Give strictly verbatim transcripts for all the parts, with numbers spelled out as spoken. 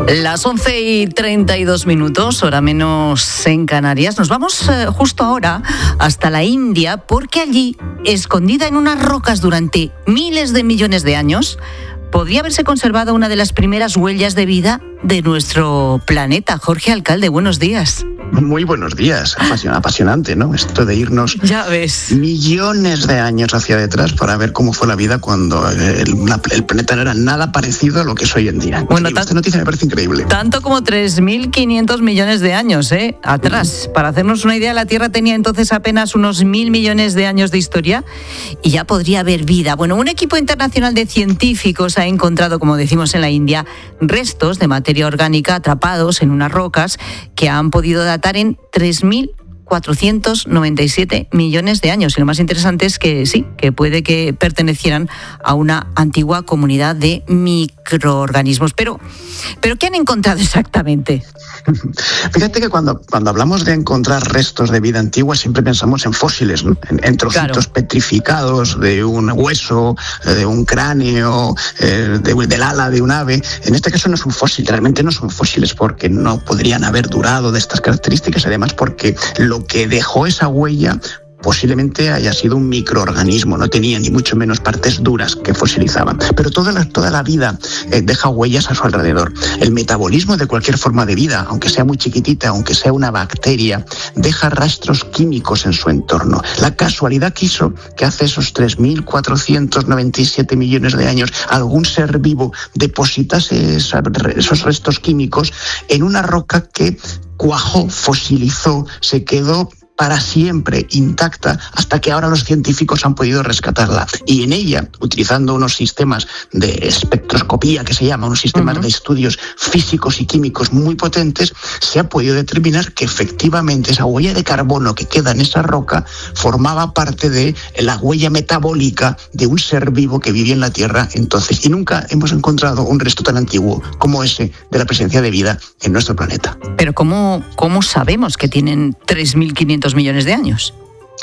Las once y treinta y dos minutos, hora menos en Canarias. Nos vamos eh, justo ahora hasta la India, porque allí, escondida en unas rocas durante miles de millones de años, podría haberse conservado una de las primeras huellas de vida de nuestro planeta. Jorge Alcalde, buenos días. Muy buenos días. Apasionante, ¿no? Esto de irnos ya ves. millones de años hacia detrás para ver cómo fue la vida cuando el, el planeta no era nada parecido a lo que es hoy en día. Bueno, tan, esta noticia me parece increíble. Tanto como tres mil quinientos millones de años, ¿eh? Atrás. Uh-huh. Para hacernos una idea, la Tierra tenía entonces apenas unos mil millones de años de historia y ya podría haber vida. Bueno, un equipo internacional de científicos ha encontrado, como decimos en la India, restos de materia orgánica atrapados en unas rocas que han podido datar en tres mil cuatrocientos noventa y siete millones de años. Y lo más interesante es que sí, que puede que pertenecieran a una antigua comunidad de microorganismos. Pero, ¿pero qué han encontrado exactamente? Fíjate que cuando, cuando hablamos de encontrar restos de vida antigua siempre pensamos en fósiles, ¿no? en, en trocitos claro. petrificados de un hueso, de un cráneo, eh, de, del ala de un ave. En este caso no es un fósil, realmente no son fósiles porque no podrían haber durado de estas características, además porque lo que dejó esa huella posiblemente haya sido un microorganismo, no tenía ni mucho menos partes duras que fosilizaban. Pero toda la, toda la vida eh, deja huellas a su alrededor. El metabolismo de cualquier forma de vida, aunque sea muy chiquitita, aunque sea una bacteria, deja rastros químicos en su entorno. La casualidad quiso que hace esos tres mil cuatrocientos noventa y siete millones de años algún ser vivo depositase esos restos químicos en una roca que cuajó, fosilizó, se quedó para siempre intacta hasta que ahora los científicos han podido rescatarla. Y en ella, utilizando unos sistemas de espectroscopía que se llama, unos sistemas uh-huh. de estudios físicos y químicos muy potentes, se ha podido determinar que efectivamente esa huella de carbono que queda en esa roca formaba parte de la huella metabólica de un ser vivo que vivía en la Tierra entonces. Y nunca hemos encontrado un resto tan antiguo como ese de la presencia de vida en nuestro planeta. Pero ¿cómo, cómo sabemos que tienen tres mil quinientos millones de años?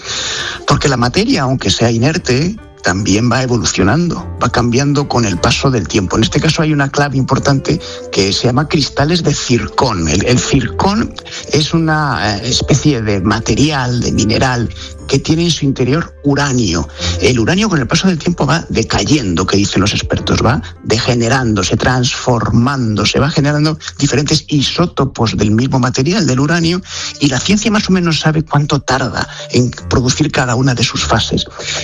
Porque la materia, aunque sea inerte, también va evolucionando, va cambiando con el paso del tiempo. En este caso hay una clave importante que se llama cristales de zircón. El, el zircón es una especie de material, de mineral, que tiene en su interior uranio. El uranio con el paso del tiempo va decayendo, que dicen los expertos, va degenerándose, transformándose, va generando diferentes isótopos del mismo material, del uranio, y la ciencia más o menos sabe cuánto tarda en producir cada una de sus fases,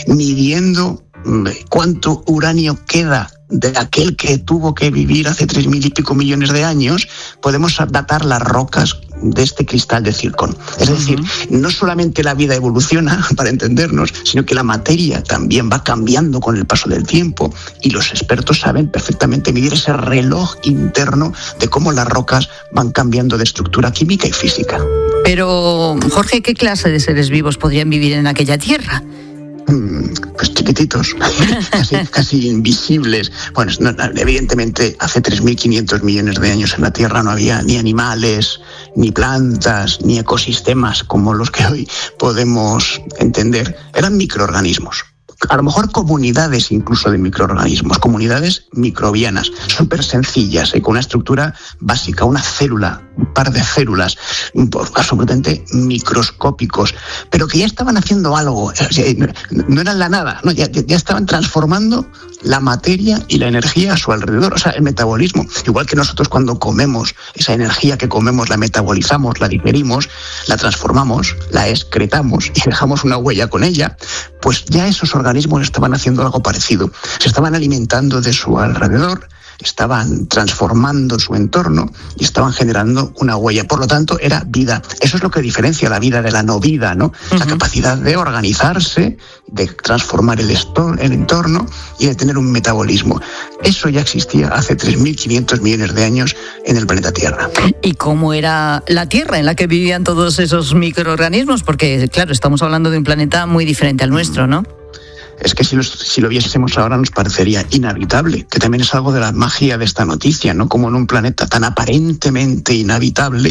midiendo cuánto uranio queda de aquel que tuvo que vivir hace tres mil y pico millones de años. Podemos datar las rocas de este cristal de zircón. Es uh-huh. decir, no solamente la vida evoluciona, para entendernos, sino que la materia también va cambiando con el paso del tiempo, y los expertos saben perfectamente medir ese reloj interno de cómo las rocas van cambiando de estructura química y física. Pero, Jorge, ¿qué clase de seres vivos podrían vivir en aquella tierra? Pues chiquititos, casi, casi invisibles. Bueno, no, evidentemente hace tres mil quinientos millones de años en la Tierra no había ni animales, ni plantas, ni ecosistemas como los que hoy podemos entender. Eran microorganismos. A lo mejor comunidades incluso de microorganismos, comunidades microbianas, súper sencillas, eh, con una estructura básica, una célula, un par de células, absolutamente microscópicos, pero que ya estaban haciendo algo, o sea, no eran la nada, ¿no? ya, ya estaban transformando la materia y la energía a su alrededor, o sea, el metabolismo. Igual que nosotros cuando comemos, esa energía que comemos la metabolizamos, la digerimos, la transformamos, la excretamos y dejamos una huella con ella, pues ya esos organismos estaban haciendo algo parecido. Se estaban alimentando de su alrededor, estaban transformando su entorno y estaban generando una huella. Por lo tanto, era vida. Eso es lo que diferencia la vida de la no vida, ¿no? Uh-huh. La capacidad de organizarse, de transformar el, esto- el entorno y de tener un metabolismo. Eso ya existía hace tres mil quinientos millones de años en el planeta Tierra. ¿Y cómo era la Tierra en la que vivían todos esos microorganismos? Porque, claro, estamos hablando de un planeta muy diferente al nuestro, ¿no? Es que si, los, si lo viésemos ahora nos parecería inhabitable, que también es algo de la magia de esta noticia, ¿no? Como en un planeta tan aparentemente inhabitable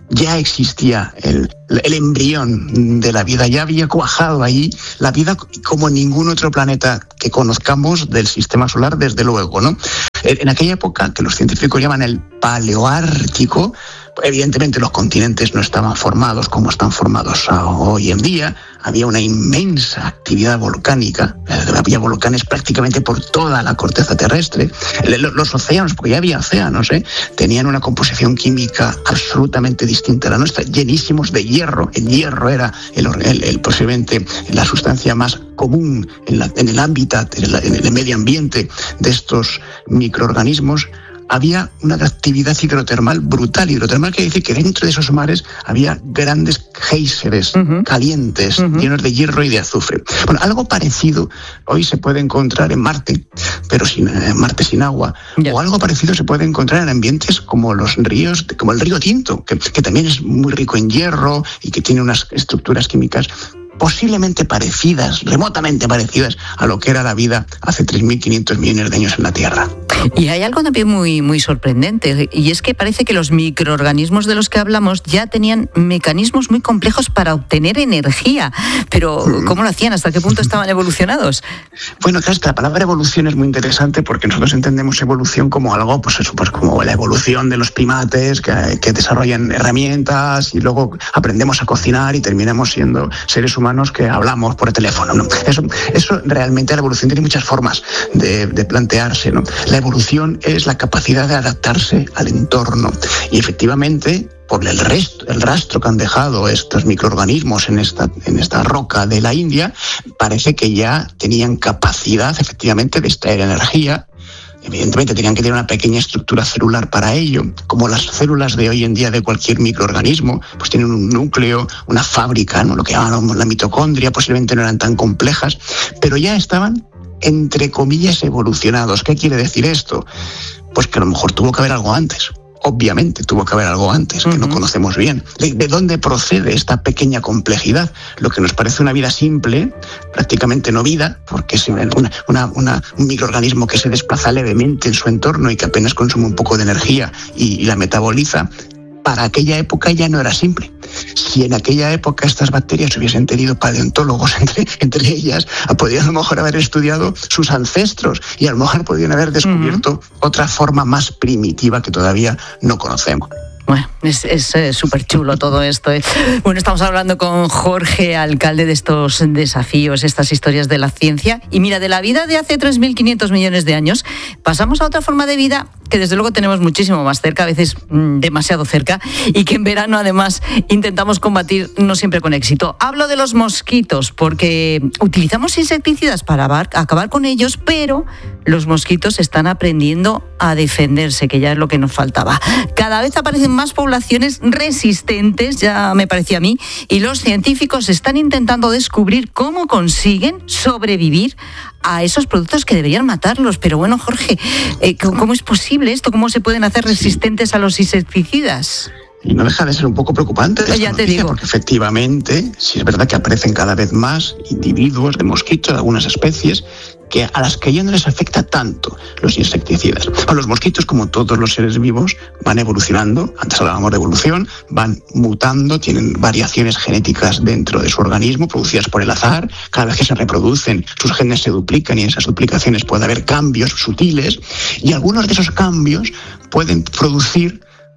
ya existía el, el embrión de la vida, ya había cuajado ahí la vida como ningún otro planeta que conozcamos del sistema solar, desde luego, ¿no? En aquella época, que los científicos llaman el Paleoártico, evidentemente los continentes no estaban formados como están formados hoy en día. Había una inmensa actividad volcánica, había volcanes prácticamente por toda la corteza terrestre. Los océanos, porque ya había océanos, ¿eh? tenían una composición química absolutamente distinta a la nuestra, llenísimos de hierro. El hierro era el, el, el, posiblemente la sustancia más común en, la, en el hábitat, en el, en el medio ambiente de estos microorganismos. Había una actividad hidrotermal brutal. Hidrotermal quiere decir que dentro de esos mares había grandes géiseres uh-huh. calientes, uh-huh. llenos de hierro y de azufre. Bueno, algo parecido hoy se puede encontrar en Marte, pero sin eh, Marte sin agua. Yeah. O algo parecido se puede encontrar en ambientes como los ríos, como el río Tinto, que, que también es muy rico en hierro y que tiene unas estructuras químicas posiblemente parecidas, remotamente parecidas a lo que era la vida hace tres mil quinientos millones de años en la Tierra. Y hay algo también muy, muy sorprendente, y es que parece que los microorganismos de los que hablamos ya tenían mecanismos muy complejos para obtener energía. Pero, ¿cómo lo hacían? ¿Hasta qué punto estaban evolucionados? Bueno, claro, la palabra evolución es muy interesante porque nosotros entendemos evolución como algo, pues eso, pues como la evolución de los primates que, que desarrollan herramientas y luego aprendemos a cocinar y terminamos siendo seres humanos que hablamos por el teléfono, ¿no? Eso, eso realmente la evolución tiene muchas formas de, de plantearse, ¿no? La evolución es la capacidad de adaptarse al entorno y efectivamente por el resto, el rastro que han dejado estos microorganismos en esta, en esta roca de la India, parece que ya tenían capacidad efectivamente de extraer energía. Evidentemente tenían que tener una pequeña estructura celular para ello, como las células de hoy en día de cualquier microorganismo, pues tienen un núcleo, una fábrica, ¿no? Lo que llaman la mitocondria, posiblemente no eran tan complejas, pero ya estaban entre comillas evolucionados. ¿Qué quiere decir esto? Pues que a lo mejor tuvo que haber algo antes. Obviamente tuvo que haber algo antes, que uh-huh. no conocemos bien. ¿De dónde procede esta pequeña complejidad? Lo que nos parece una vida simple, prácticamente no vida, porque es una, una, una, un microorganismo que se desplaza levemente en su entorno y que apenas consume un poco de energía y, y la metaboliza, para aquella época ya no era simple. Si en aquella época estas bacterias hubiesen tenido paleontólogos entre, entre ellas, podrían a lo mejor haber estudiado sus ancestros y a lo mejor podrían haber descubierto uh-huh. otra forma más primitiva que todavía no conocemos. Bueno, es súper eh, chulo todo esto. ¿eh? Bueno, estamos hablando con Jorge, alcalde de estos desafíos, estas historias de la ciencia. Y mira, de la vida de hace tres mil quinientos millones de años, pasamos a otra forma de vida que desde luego tenemos muchísimo más cerca, a veces mmm, demasiado cerca, y que en verano además intentamos combatir no siempre con éxito. Hablo de los mosquitos, porque utilizamos insecticidas para acabar con ellos, pero los mosquitos están aprendiendo a defenderse, que ya es lo que nos faltaba. Cada vez aparecen más poblaciones resistentes, ya me parecía a mí, y los científicos están intentando descubrir cómo consiguen sobrevivir a esos productos que deberían matarlos. Pero bueno, Jorge, eh, ¿cómo es posible esto? ¿Cómo se pueden hacer resistentes a los insecticidas? Y no deja de ser un poco preocupante esta ya te noticia, digo. Porque efectivamente, sí es verdad que aparecen cada vez más individuos de mosquitos de algunas especies que a las que ya no les afecta tanto los insecticidas. Bueno, los mosquitos, como todos los seres vivos, van evolucionando. Antes hablábamos de evolución, van mutando, tienen variaciones genéticas dentro de su organismo producidas por el azar. Cada vez que se reproducen, sus genes se duplican y en esas duplicaciones puede haber cambios sutiles y algunos de esos cambios pueden producir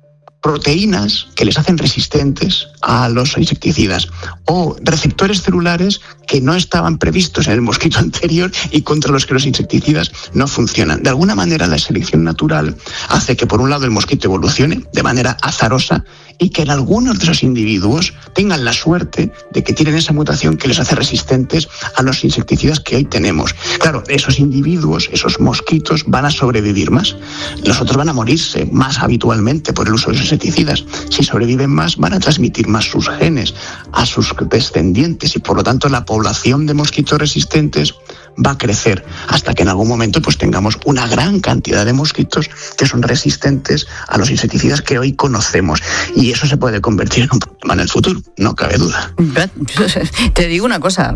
proteínas que les hacen resistentes a los insecticidas o receptores celulares que no estaban previstos en el mosquito anterior y contra los que los insecticidas no funcionan. De alguna manera, la selección natural hace que, por un lado, el mosquito evolucione de manera azarosa y que en algunos de esos individuos tengan la suerte de que tienen esa mutación que les hace resistentes a los insecticidas que hoy tenemos. Claro, esos individuos, esos mosquitos, van a sobrevivir más. Los otros van a morirse más habitualmente por el uso de los insecticidas. Si sobreviven más, van a transmitir más sus genes a sus descendientes y, por lo tanto, la población de mosquitos resistentes va a crecer hasta que en algún momento pues tengamos una gran cantidad de mosquitos que son resistentes a los insecticidas que hoy conocemos. Y eso se puede convertir en un problema en el futuro, no cabe duda. Te digo una cosa,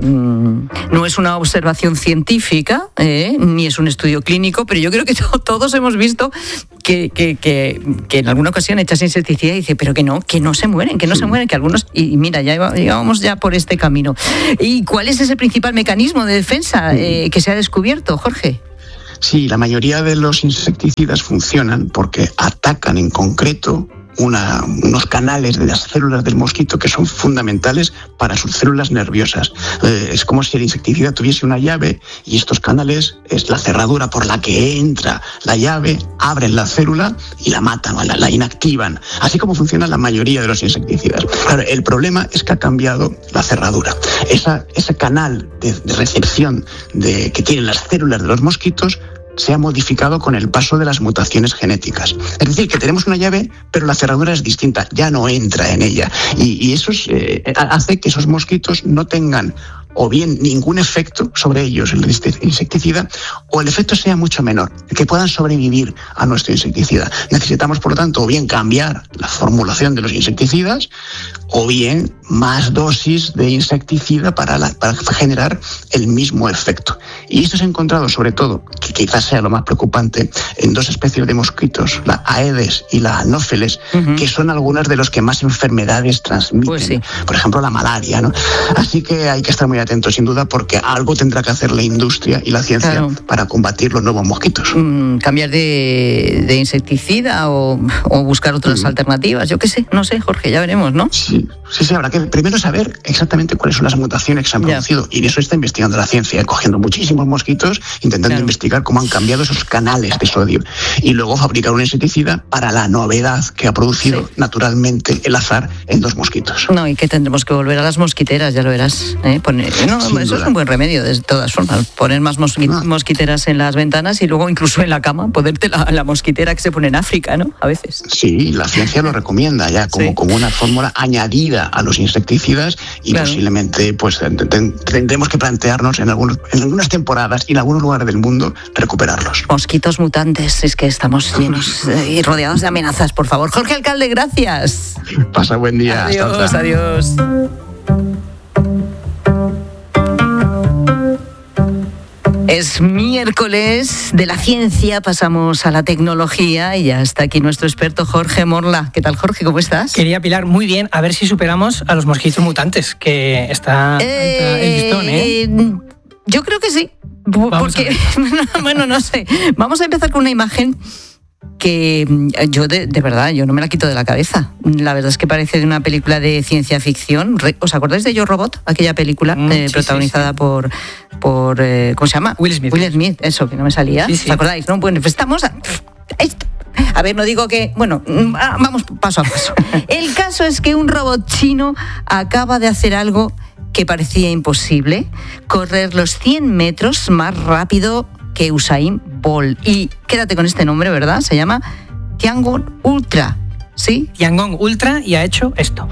no es una observación científica, eh, ni es un estudio clínico, pero yo creo que to- todos hemos visto que, que, que, que en alguna ocasión echas insecticida y dices, pero que no, que no se mueren, que no sí. se mueren, que algunos... Y mira, ya íbamos ya por este camino. ¿Y cuál es ese principal mecanismo de defensa eh, que se ha descubierto, Jorge? Sí, la mayoría de los insecticidas funcionan porque atacan en concreto Una, unos canales de las células del mosquito que son fundamentales para sus células nerviosas. Eh, es como si el insecticida tuviese una llave y estos canales es la cerradura por la que entra la llave, abren la célula y la matan, la, la inactivan. Así como funciona la mayoría de los insecticidas. Claro, el problema es que ha cambiado la cerradura. Esa, ese canal de, de recepción de, que tienen las células de los mosquitos se ha modificado con el paso de las mutaciones genéticas. Es decir, que tenemos una llave, pero la cerradura es distinta, ya no entra en ella. Y, y eso es, eh, hace que esos mosquitos no tengan o bien ningún efecto sobre ellos, el insecticida, o el efecto sea mucho menor, que puedan sobrevivir a nuestro insecticida. Necesitamos, por lo tanto, o bien cambiar la formulación de los insecticidas, o bien más dosis de insecticida para, la, para generar el mismo efecto. Y esto se ha encontrado, sobre todo, que quizás sea lo más preocupante, en dos especies de mosquitos, la Aedes y la Anopheles, uh-huh. que son algunas de los que más enfermedades transmiten. Pues sí. Por ejemplo, la malaria, ¿no? Así que hay que estar muy atentos, sin duda, porque algo tendrá que hacer la industria y la ciencia claro. para combatir los nuevos mosquitos. Mm, cambiar de, de insecticida o, o buscar otras mm. alternativas, yo qué sé, no sé, Jorge, ya veremos, ¿no? Sí, sí, sí, habrá que primero saber exactamente cuáles son las mutaciones que se han producido, ya. y eso está investigando la ciencia, cogiendo muchísimos mosquitos, intentando claro. investigar cómo han cambiado esos canales de sodio, y luego fabricar un insecticida para la novedad que ha producido sí. naturalmente el azar en dos mosquitos. No, y que tendremos que volver a las mosquiteras, ya lo verás, ¿eh? Poner, no, Sin eso duda. Es un buen remedio, de todas formas, poner más mosqui- ah. mosquiteras en las ventanas y luego incluso en la cama, ponerte la, la mosquitera que se pone en África, ¿no? A veces. Sí, la ciencia lo recomienda ya como, sí. como una fórmula añadida a los insecticidas y claro. posiblemente pues tendremos que plantearnos en, algunos, en algunas temporadas y en algunos lugares del mundo recuperarlos. Mosquitos mutantes, es que estamos llenos eh, y rodeados de amenazas, por favor. Jorge Alcalde, gracias. Pasa buen día. Adiós, hasta adiós. Es miércoles de la ciencia, pasamos a la tecnología y ya está aquí nuestro experto Jorge Morla. ¿Qué tal, Jorge? ¿Cómo estás? Quería, Pilar, muy bien, a ver si superamos a los mosquitos mutantes, que está eh, el listón, ¿eh? Yo creo que sí, porque, bueno, no sé, vamos a empezar con una imagen que yo de, de verdad, yo no me la quito de la cabeza. La verdad es que parece de una película de ciencia ficción. ¿Os acordáis de Yo Robot? Aquella película mm, eh, sí, protagonizada sí, sí. por, por eh, ¿cómo se llama? Will Smith. Will Smith, eso, que no me salía. Sí, sí. ¿Os acordáis? No, bueno, pues estamos... A, a ver, no digo que... Bueno, vamos paso a paso. El caso es que un robot chino acaba de hacer algo que parecía imposible. Correr los cien metros más rápido que Usain Bolt. Y quédate con este nombre, ¿verdad? Se llama Tiangong Ultra, ¿sí? Tiangong Ultra, y ha hecho esto.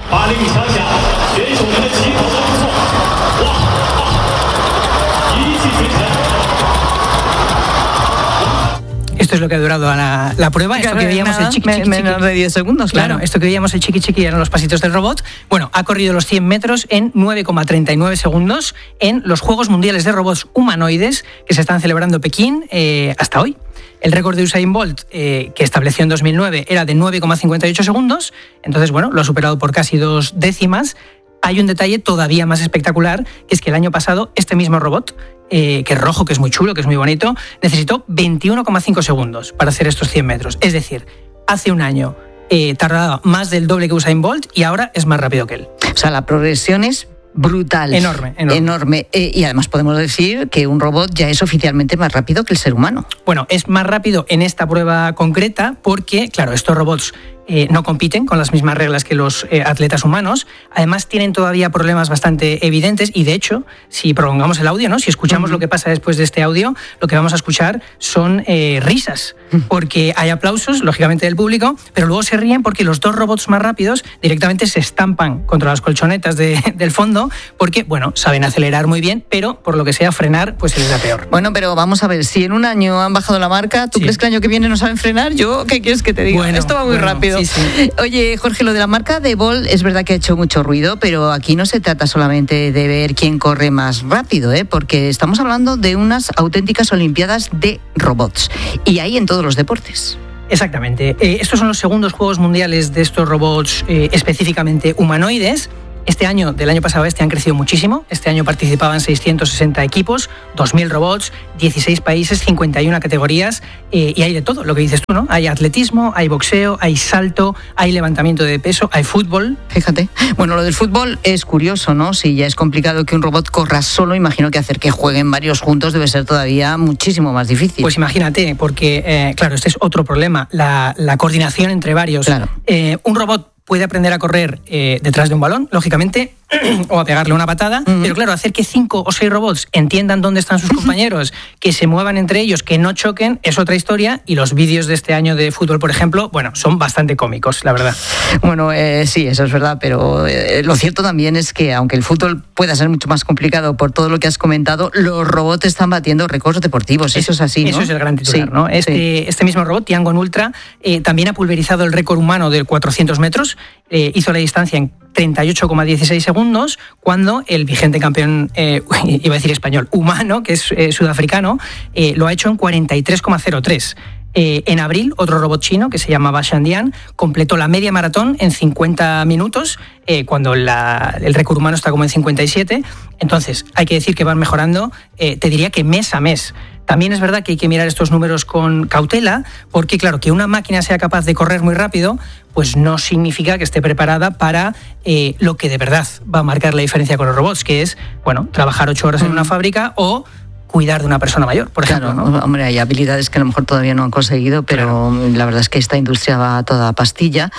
Esto es lo que ha durado la, la prueba. Esto que veíamos nada, el chiqui, chiqui, menos chiqui. de diez segundos, claro. claro. Esto que veíamos el chiqui chiqui eran los pasitos del robot. Bueno, ha corrido los cien metros en nueve coma treinta y nueve segundos en los Juegos Mundiales de Robots Humanoides que se están celebrando en Pekín eh, hasta hoy. El récord de Usain Bolt, eh, que estableció en dos mil nueve, era de nueve coma cincuenta y ocho segundos. Entonces, bueno, lo ha superado por casi dos décimas. Hay un detalle todavía más espectacular, que es que el año pasado este mismo robot, eh, que es rojo, que es muy chulo, que es muy bonito, necesitó veintiuno coma cinco segundos para hacer estos cien metros. Es decir, hace un año eh, tardaba más del doble que Usain Bolt y ahora es más rápido que él. O sea, la progresión es brutal. Enorme, enorme. enorme. Eh, y además podemos decir que un robot ya es oficialmente más rápido que el ser humano. Bueno, es más rápido en esta prueba concreta porque, claro, estos robots eh, no compiten con las mismas reglas que los eh, atletas humanos. Además, tienen todavía problemas bastante evidentes y, de hecho, si prolongamos el audio, ¿no? Si escuchamos uh-huh. lo que pasa después de este audio, lo que vamos a escuchar son eh, risas, porque hay aplausos, lógicamente, del público, pero luego se ríen porque los dos robots más rápidos directamente se estampan contra las colchonetas de, del fondo, porque, bueno, saben acelerar muy bien, pero por lo que sea frenar, pues se les da peor. Bueno, pero vamos a ver, si en un año han bajado la marca, ¿tú sí. crees que el año que viene no saben frenar? Yo, ¿qué quieres que te diga? Bueno, Esto va muy bueno, rápido. Sí, sí. Oye, Jorge, lo de la marca de Bolt es verdad que ha hecho mucho ruido, pero aquí no se trata solamente de ver quién corre más rápido, ¿eh? Porque estamos hablando de unas auténticas olimpiadas de robots, y hay en todos los deportes. Exactamente. Eh, estos son los segundos Juegos Mundiales de estos robots eh, específicamente humanoides. Este año, del año pasado a este, han crecido muchísimo. Este año participaban seiscientos sesenta equipos, dos mil robots, dieciséis países, cincuenta y una categorías, eh, y hay de todo, lo que dices tú, ¿no? Hay atletismo, hay boxeo, hay salto, hay levantamiento de peso, hay fútbol. Fíjate. Bueno, lo del fútbol es curioso, ¿no? Si ya es complicado que un robot corra solo, imagino que hacer que jueguen varios juntos debe ser todavía muchísimo más difícil. Pues imagínate, porque, eh, claro, este es otro problema, la, la coordinación entre varios. Claro. Eh, un robot puede aprender a correr eh, detrás de un balón, lógicamente, o a pegarle una patada, uh-huh. pero claro, hacer que cinco o seis robots entiendan dónde están sus compañeros, que se muevan entre ellos, que no choquen, es otra historia, y los vídeos de este año de fútbol, por ejemplo, bueno, son bastante cómicos, la verdad. Bueno, eh, sí, eso es verdad, pero eh, lo cierto también es que, aunque el fútbol pueda ser mucho más complicado por todo lo que has comentado, los robots están batiendo récords deportivos, eso, eso es así, ¿no? Eso es el gran titular, sí, ¿no? Este, sí. este mismo robot, Tiangong Ultra, eh, también ha pulverizado el récord humano de cuatrocientos metros, eh, hizo la distancia en treinta y ocho coma dieciséis segundos, cuando el vigente campeón, eh, iba a decir español, humano, que es eh, sudafricano, eh, lo ha hecho en cuarenta y tres coma cero tres. Eh, en abril, otro robot chino que se llamaba Shandian completó la media maratón en cincuenta minutos, eh, cuando la, el récord humano está como en cincuenta y siete. Entonces, hay que decir que van mejorando, eh, te diría que mes a mes. También es verdad que hay que mirar estos números con cautela, porque claro, que una máquina sea capaz de correr muy rápido, pues no significa que esté preparada para eh, lo que de verdad va a marcar la diferencia con los robots, que es, bueno, trabajar ocho horas en una fábrica o cuidar de una persona mayor, por ejemplo. Claro, ¿no? Hombre, hay habilidades que a lo mejor todavía no han conseguido, pero claro, la verdad es que esta industria va a toda pastilla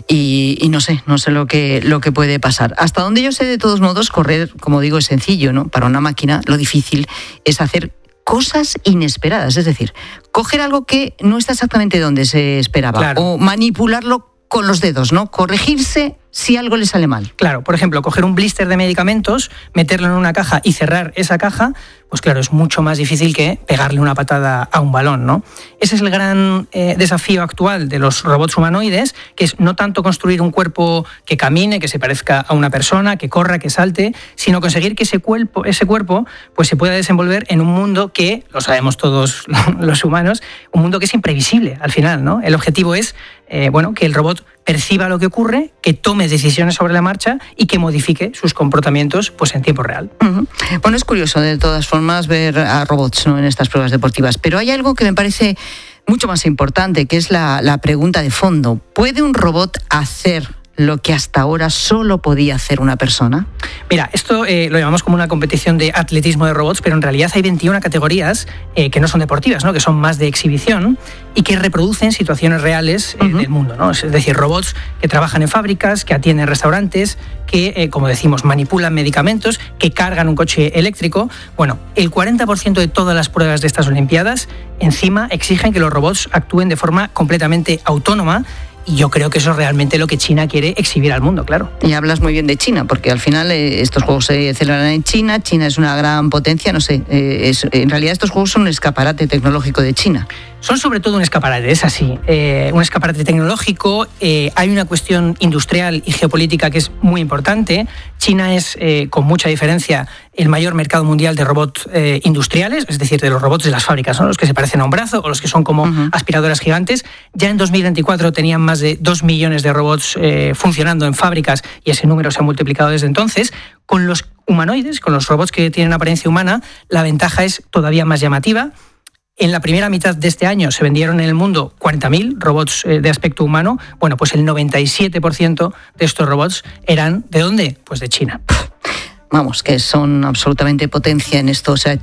y, y no sé, no sé lo que, lo que puede pasar. Hasta donde yo sé, de todos modos, correr, como digo, es sencillo, ¿no? Para una máquina lo difícil es hacer cosas inesperadas, es decir, coger algo que no está exactamente donde se esperaba, claro, o manipularlo con los dedos, ¿no? Corregirse si algo le sale mal. Claro, por ejemplo, coger un blister de medicamentos, meterlo en una caja y cerrar esa caja, pues claro, es mucho más difícil que pegarle una patada a un balón, ¿no? Ese es el gran eh, desafío actual de los robots humanoides, que es no tanto construir un cuerpo que camine, que se parezca a una persona, que corra, que salte, sino conseguir que ese cuerpo, ese cuerpo pues se pueda desenvolver en un mundo que, lo sabemos todos los humanos, un mundo que es imprevisible al final, ¿no? El objetivo es, eh, bueno, que el robot perciba lo que ocurre, que tome decisiones sobre la marcha y que modifique sus comportamientos pues en tiempo real. Uh-huh. Bueno, es curioso de todas formas ver a robots, ¿no?, en estas pruebas deportivas, pero hay algo que me parece mucho más importante, que es la, la pregunta de fondo. ¿Puede un robot hacer lo que hasta ahora solo podía hacer una persona? Mira, esto eh, lo llamamos como una competición de atletismo de robots, pero en realidad hay veintiuna categorías eh, que no son deportivas, ¿no?, que son más de exhibición y que reproducen situaciones reales eh, uh-huh. del mundo, ¿no? Es decir, robots que trabajan en fábricas, que atienden restaurantes, que, eh, como decimos, manipulan medicamentos, que cargan un coche eléctrico. Bueno, el cuarenta por ciento de todas las pruebas de estas Olimpiadas encima exigen que los robots actúen de forma completamente autónoma. Y yo creo que eso es realmente lo que China quiere exhibir al mundo, claro. Y hablas muy bien de China, porque al final eh, estos juegos se celebran en China, China es una gran potencia, no sé, eh, es, en realidad estos juegos son un escaparate tecnológico de China. Son sobre todo un escaparate, es así, eh, un escaparate tecnológico. Eh, hay una cuestión industrial y geopolítica que es muy importante. China es, eh, con mucha diferencia, el mayor mercado mundial de robots eh, industriales, es decir, de los robots de las fábricas, ¿no?, los que se parecen a un brazo o los que son como uh-huh. aspiradoras gigantes. Ya en dos mil veinticuatro tenían más de dos millones de robots eh, funcionando en fábricas y ese número se ha multiplicado desde entonces. Con los humanoides, con los robots que tienen apariencia humana, la ventaja es todavía más llamativa. En la primera mitad de este año se vendieron en el mundo cuarenta mil robots de aspecto humano. Bueno, pues el noventa y siete por ciento de estos robots eran, ¿de dónde? Pues de China. Vamos, que son absolutamente potencia en esto. O sea,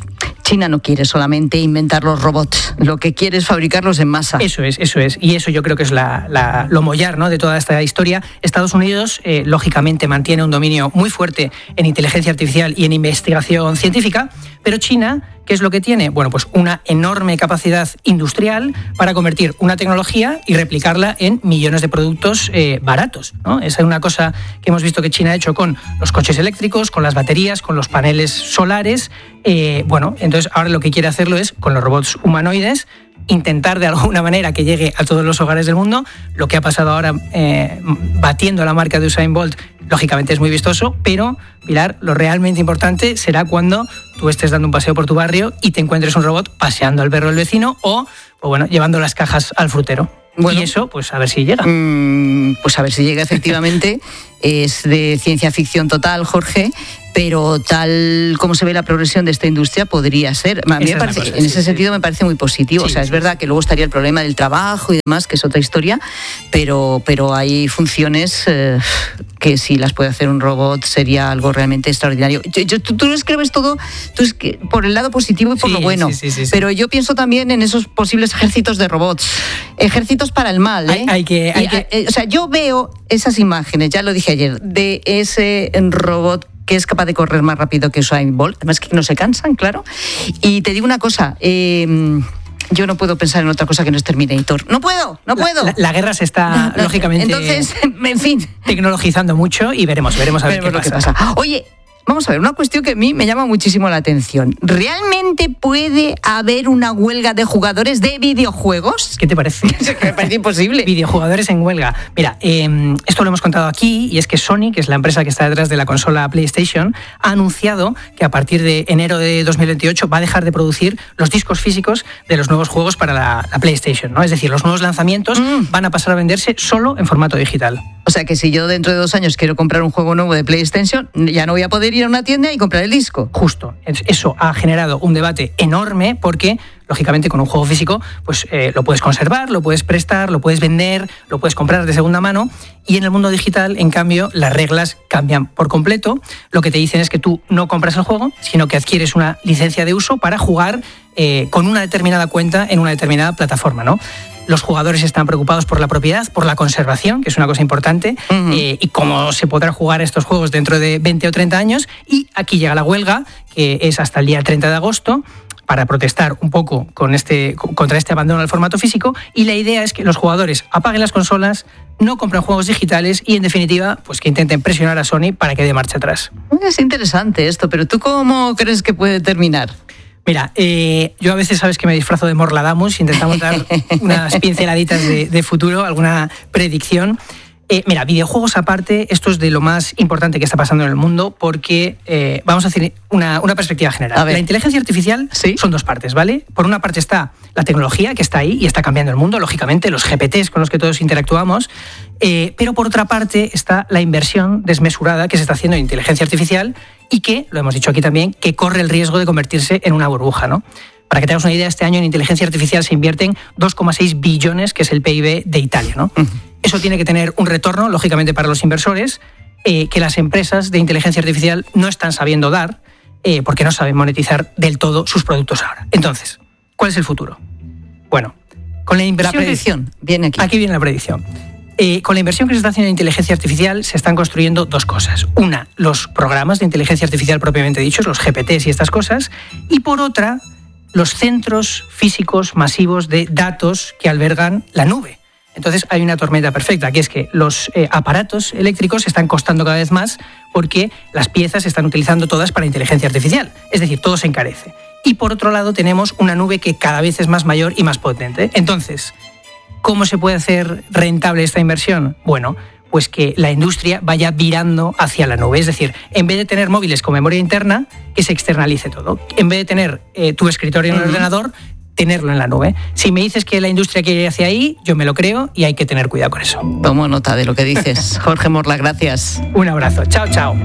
China no quiere solamente inventar los robots, lo que quiere es fabricarlos en masa. Eso es, eso es. Y eso yo creo que es la, la, lo mollar, ¿no?, de toda esta historia. Estados Unidos, eh, lógicamente, mantiene un dominio muy fuerte en inteligencia artificial y en investigación científica, pero China, ¿qué es lo que tiene? Bueno, pues una enorme capacidad industrial para convertir una tecnología y replicarla en millones de productos eh, baratos, ¿no? Esa es una cosa que hemos visto que China ha hecho con los coches eléctricos, con las baterías, con los paneles solares. Eh, bueno, entonces ahora lo que quiere hacerlo es, con los robots humanoides, intentar de alguna manera que llegue a todos los hogares del mundo. Lo que ha pasado ahora eh, batiendo la marca de Usain Bolt, lógicamente es muy vistoso, pero, Pilar, lo realmente importante será cuando tú estés dando un paseo por tu barrio y te encuentres un robot paseando al perro del vecino o, pues bueno, llevando las cajas al frutero. Bueno, y eso, pues a ver si llega. Mmm, pues a ver si llega, efectivamente. Es de ciencia ficción total, Jorge, pero tal como se ve la progresión de esta industria, podría ser. A mí me parece, cosa, en sí, ese sí. sentido me parece muy positivo. Sí, o sea, es sí, verdad sí. que luego estaría el problema del trabajo y demás, que es otra historia, pero, pero hay funciones eh, que si las puede hacer un robot sería algo realmente extraordinario. Yo, yo, tú, tú escribes todo tú es que, por el lado positivo y por sí, lo bueno, sí, sí, sí, sí. pero yo pienso también en esos posibles ejércitos de robots, ejércitos para el mal. ¿eh? Hay, hay que, hay y, que... Eh, o sea, yo veo esas imágenes, ya lo dije ayer, de ese robot que es capaz de correr más rápido que Usain Bolt, además que no se cansan, claro. Y te digo una cosa, eh, yo no puedo pensar en otra cosa que no es Terminator. No puedo, no puedo. La, la, la guerra se está, no, no, lógicamente, entonces, en fin, tecnologizando mucho y veremos, veremos a ver veremos qué, lo pasa. que pasa. Oye, vamos a ver, una cuestión que a mí me llama muchísimo la atención. ¿Realmente puede haber una huelga de jugadores de videojuegos? ¿Qué te parece? Me parece imposible. Videojugadores en huelga. Mira, eh, esto lo hemos contado aquí, y es que Sony, que es la empresa que está detrás de la consola PlayStation, ha anunciado que a partir de enero de dos mil veintiocho va a dejar de producir los discos físicos de los nuevos juegos para la, la PlayStation, ¿no? Es decir, los nuevos lanzamientos mm. van a pasar a venderse solo en formato digital. O sea que si yo dentro de dos años quiero comprar un juego nuevo de PlayStation, ya no voy a poder ir a una tienda y comprar el disco. Justo. Eso ha generado un debate enorme porque, lógicamente, con un juego físico pues eh, lo puedes conservar, lo puedes prestar, lo puedes vender, lo puedes comprar de segunda mano, y en el mundo digital, en cambio, las reglas cambian por completo. Lo que te dicen es que tú no compras el juego, sino que adquieres una licencia de uso para jugar eh, con una determinada cuenta en una determinada plataforma, ¿no? Los jugadores están preocupados por la propiedad, por la conservación, que es una cosa importante, uh-huh. eh, y cómo se podrá jugar estos juegos dentro de veinte o treinta años. Y aquí llega la huelga, que es hasta el día treinta de agosto, para protestar un poco con este, contra este abandono del formato físico. Y la idea es que los jugadores apaguen las consolas, no compren juegos digitales y, en definitiva, pues que intenten presionar a Sony para que dé marcha atrás. Es interesante esto, pero ¿tú cómo crees que puede terminar? Mira, eh, yo a veces sabes que me disfrazo de Morladamus, intentamos dar unas pinceladitas de, de futuro, alguna predicción. Eh, mira, videojuegos aparte, esto es de lo más importante que está pasando en el mundo, porque eh, vamos a hacer una, una perspectiva general. La inteligencia artificial ¿Sí? son dos partes, ¿vale? Por una parte está la tecnología, que está ahí y está cambiando el mundo, lógicamente, los G P Ts con los que todos interactuamos, eh, pero por otra parte está la inversión desmesurada que se está haciendo en inteligencia artificial y que, lo hemos dicho aquí también, que corre el riesgo de convertirse en una burbuja, ¿no? Para que te hagas una idea, este año en inteligencia artificial se invierten dos coma seis billones, que es el P I B de Italia, ¿no? Uh-huh. Eso tiene que tener un retorno, lógicamente, para los inversores, eh, que las empresas de inteligencia artificial no están sabiendo dar, eh, porque no saben monetizar del todo sus productos ahora. Entonces, ¿cuál es el futuro? Bueno, con la inversión... La predicción, que... viene aquí. Aquí viene la predicción. Eh, con la inversión que se está haciendo en inteligencia artificial se están construyendo dos cosas. Una, los programas de inteligencia artificial propiamente dichos, los G P Ts y estas cosas, y por otra, los centros físicos masivos de datos que albergan la nube. Entonces hay una tormenta perfecta, que es que los eh, aparatos eléctricos están costando cada vez más porque las piezas se están utilizando todas para inteligencia artificial. Es decir, todo se encarece. Y por otro lado tenemos una nube que cada vez es más mayor y más potente. Entonces, ¿cómo se puede hacer rentable esta inversión? Bueno, pues que la industria vaya virando hacia la nube. Es decir, en vez de tener móviles con memoria interna, que se externalice todo. En vez de tener eh, tu escritorio en el uh-huh. ordenador, tenerlo en la nube. Si me dices que la industria quiere ir hacia ahí, yo me lo creo y hay que tener cuidado con eso. Tomo nota de lo que dices. Jorge Morla, gracias. Un abrazo. Chao, chao.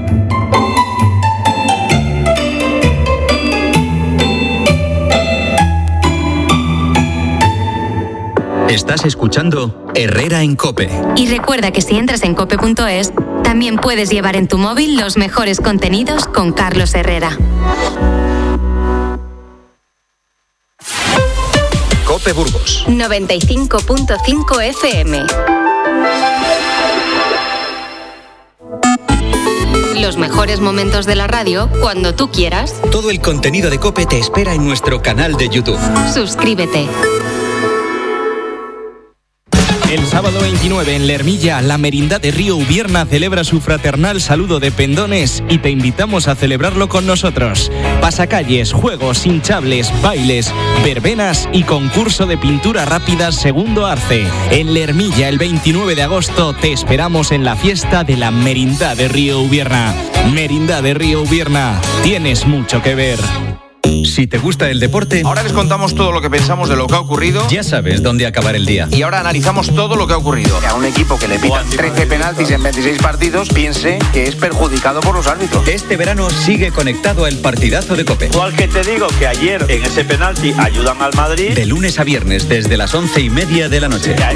Estás escuchando Herrera en COPE. Y recuerda que si entras en cope punto es, también puedes llevar en tu móvil los mejores contenidos con Carlos Herrera. COPE Burgos. noventa y cinco punto cinco F M. Los mejores momentos de la radio cuando tú quieras. Todo el contenido de COPE te espera en nuestro canal de YouTube. Suscríbete. El sábado veintinueve en Lermilla, la Merindad de Río Ubierna celebra su fraternal saludo de pendones y te invitamos a celebrarlo con nosotros. Pasacalles, juegos, hinchables, bailes, verbenas y concurso de pintura rápida segundo arce. En Lermilla, el veintinueve de agosto, te esperamos en la fiesta de la Merindad de Río Ubierna. Merindad de Río Ubierna, tienes mucho que ver. Si te gusta el deporte, ahora les contamos todo lo que pensamos de lo que ha ocurrido. Ya sabes dónde acabar el día. Y ahora analizamos todo lo que ha ocurrido. A un equipo que le pitan trece penaltis en veintiséis partidos, piense que es perjudicado por los árbitros. Este verano sigue conectado al partidazo de COPE. Igual que te digo que ayer en ese penalti ayudan al Madrid. De lunes a viernes desde las once y media de la noche.